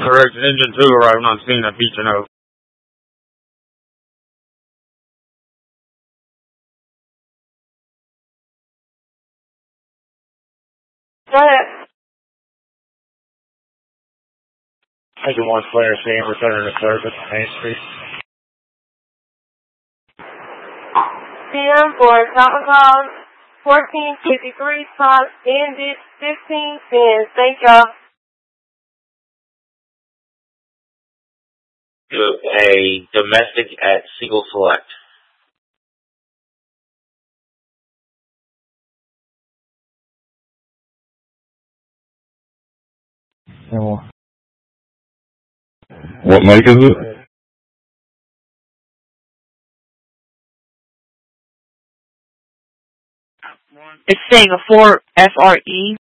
correct. Engine 2 arriving on scene at Beach and Oak. Go ahead. Engine 1 Flare scene, returning to service, Main Street. PM for Common Call 1453, spot ended 1510. Thank y'all. A domestic at Siegel Select. What make is it? It's saying a 4 FRE.